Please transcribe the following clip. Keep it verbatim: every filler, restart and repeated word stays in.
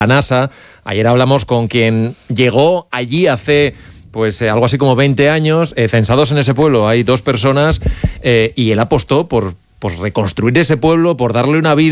NASA. Ayer hablamos con quien llegó allí hace pues eh, algo así como veinte años, eh, censados en ese pueblo hay dos personas, eh, y él apostó por, por reconstruir ese pueblo, por darle una vida